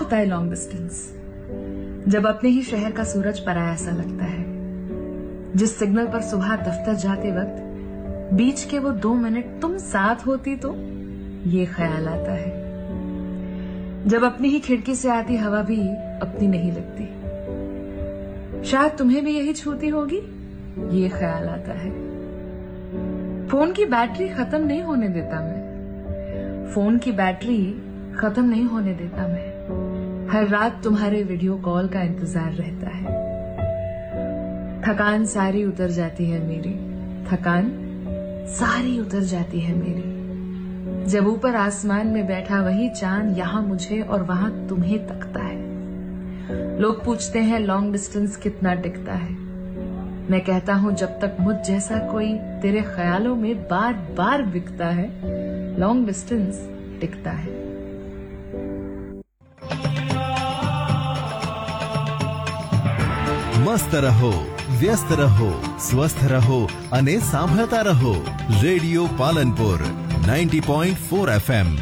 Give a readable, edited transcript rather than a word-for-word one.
आता है long distance, जब अपने ही शहर का सूरज पराया सा लगता है, जिस सिग्नल पर सुबह दफ्तर जाते वक्त बीच के वो 2 मिनट तुम साथ होती तो ये ख्याल आता है, जब अपनी ही खिड़की से आती हवा भी अपनी नहीं लगती, शायद तुम्हें भी यही छूती होगी, ये ख्याल आता है। फोन की बैटरी खत्म नहीं होने देता मैं, फोन की बैटरी खत्म नहीं होने देता मैं, हर रात तुम्हारे वीडियो कॉल का इंतजार रहता है। थकान सारी उतर जाती है मेरी, थकान सारी उतर जाती है मेरी, जब ऊपर आसमान में बैठा वही चांद यहां मुझे और वहां तुम्हें तकता है। लोग पूछते हैं लॉन्ग डिस्टेंस कितना टिकता है, मैं कहता हूं जब तक मुझ जैसा कोई तेरे ख्यालों में बार बार बिकता है, लॉन्ग डिस्टेंस टिकता है। मस्त रहो, व्यस्त रहो, स्वस्थ रहो અને સાંભળતા રહો રેડિયો પાલનપુર 90.4 FM।